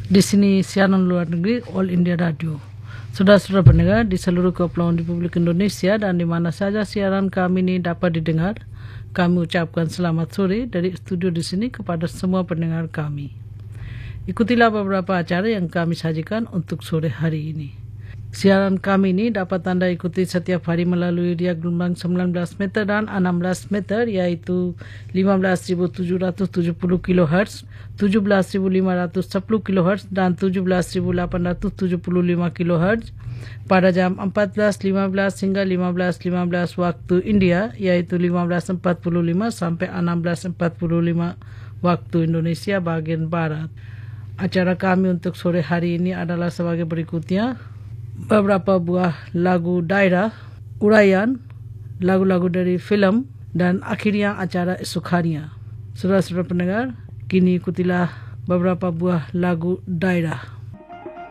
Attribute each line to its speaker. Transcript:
Speaker 1: Di sini siaran luar negeri All India Radio. Saudara-saudara pendengar di seluruh kepulauan Republik Indonesia dan di mana saja siaran kami ini dapat didengar, kami ucapkan selamat sore dari studio di sini kepada semua pendengar kami. Ikutilah beberapa acara yang kami sajikan untuk sore hari ini. Siaran kami ini dapat Anda ikuti setiap hari melalui dia gelombang 19 meter dan 16 meter, yaitu 15.770 kHz, 17.510 kHz, dan 17.875 kHz pada jam 14.15 hingga 15.15 waktu India, yaitu 15.45 sampai 16.45 waktu Indonesia bagian Barat. Acara kami untuk sore hari ini adalah sebagai berikutnya. Beberapa buah lagu daerah, uraian, lagu-lagu dari film, dan akhirnya acara esok harinya. Saudara-saudara pendengar, kini ikutilah beberapa buah lagu daerah.